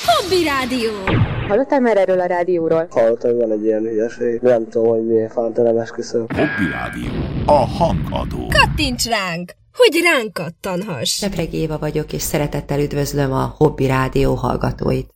Hobby Rádió. Hallottál már erről a rádióról? Hallottam, hogy van egy ilyen hülyeség. Nem tudom, hogy miért fánt, nem esküszöm. Hobby Rádió. A hangadó. Kattints ránk, hogy ránk kattanhass. Sepreg Éva vagyok, és szeretettel üdvözlöm a Hobby Rádió hallgatóit.